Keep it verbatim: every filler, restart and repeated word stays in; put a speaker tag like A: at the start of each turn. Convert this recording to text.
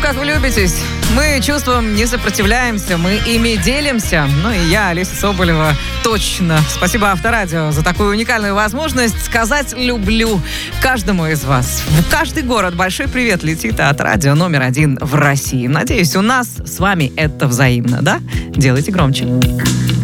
A: как вы любитесь. Мы чувствам не сопротивляемся, мы ими делимся. Ну и я, Олеся Соболева, точно. Спасибо Авторадио за такую уникальную возможность сказать «люблю» каждому из вас. В каждый город большой привет летит от радио номер один в России. Надеюсь, у нас с вами это взаимно, да? Делайте громче.